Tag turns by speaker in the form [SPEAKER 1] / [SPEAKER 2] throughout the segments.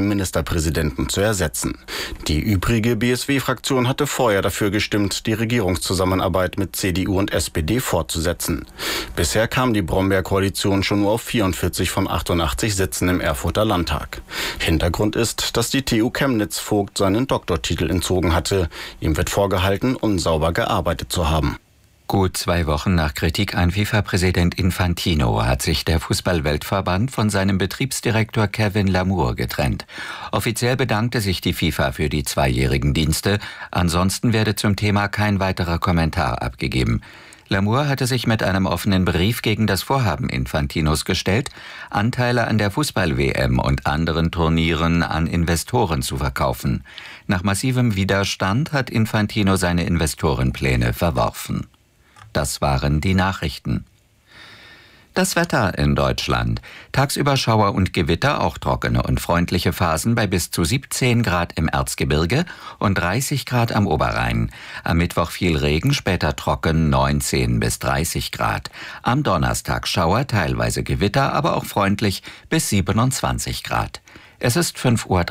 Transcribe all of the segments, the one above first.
[SPEAKER 1] neuen Ministerpräsidenten zu ersetzen. Die übrige BSW-Fraktion hatte vorher dafür gestimmt, die Regierungszusammenarbeit mit CDU und SPD fortzusetzen. Bisher kam die Brombeer-Koalition schon nur auf 44 von 88 Sitzen im Erfurter Landtag. Hintergrund ist, dass die TU Chemnitz Vogt seinen Doktortitel entzogen hatte. Ihm wird vorgehalten, unsauber gearbeitet zu haben.
[SPEAKER 2] Gut 2 Wochen nach Kritik an FIFA-Präsident Infantino hat sich der Fußball-Weltverband von seinem Betriebsdirektor Kevin Lamour getrennt. Offiziell bedankte sich die FIFA für die 2-jährigen Dienste. Ansonsten werde zum Thema kein weiterer Kommentar abgegeben. Lamour hatte sich mit einem offenen Brief gegen das Vorhaben Infantinos gestellt, Anteile an der Fußball-WM und anderen Turnieren an Investoren zu verkaufen. Nach massivem Widerstand hat Infantino seine Investorenpläne verworfen. Das waren die Nachrichten. Das Wetter in Deutschland. Tagsüber Schauer und Gewitter, auch trockene und freundliche Phasen bei bis zu 17 Grad im Erzgebirge und 30 Grad am Oberrhein. Am Mittwoch viel Regen, später trocken, 19 bis 30 Grad. Am Donnerstag Schauer, teilweise Gewitter, aber auch freundlich bis 27 Grad. Es ist 5:03 Uhr.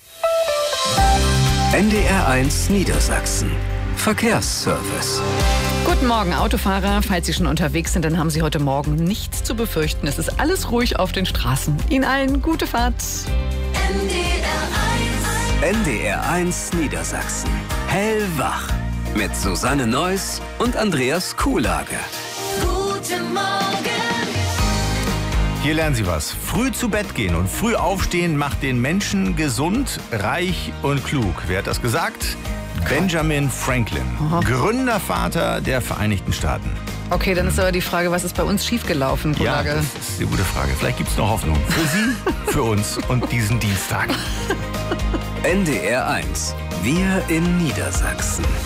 [SPEAKER 3] NDR1 Niedersachsen. Verkehrsservice.
[SPEAKER 4] Guten Morgen, Autofahrer. Falls Sie schon unterwegs sind, dann haben Sie heute Morgen nichts zu befürchten. Es ist alles ruhig auf den Straßen. Ihnen allen gute Fahrt.
[SPEAKER 3] NDR1 Niedersachsen. Hellwach. Mit Susanne Neuss und Andreas Kuhlage.
[SPEAKER 5] Guten Morgen.
[SPEAKER 6] Hier lernen Sie was. Früh zu Bett gehen und früh aufstehen macht den Menschen gesund, reich und klug. Wer hat das gesagt? Benjamin Franklin, Gründervater der Vereinigten Staaten.
[SPEAKER 4] Okay, dann ist aber die Frage, was ist bei uns schiefgelaufen, Kollege?
[SPEAKER 6] Ja, das ist eine gute Frage. Vielleicht gibt es noch Hoffnung. Für Sie, für uns und diesen Dienstag.
[SPEAKER 3] NDR1. Wir in Niedersachsen.